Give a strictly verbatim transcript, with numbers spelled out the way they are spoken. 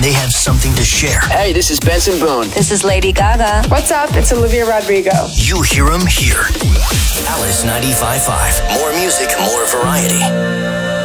and they have something to share. Hey, this is Benson Boone. This is Lady Gaga. What's up? It's Olivia Rodrigo. You hear them here. Alice ninety-five point five. More music, more variety.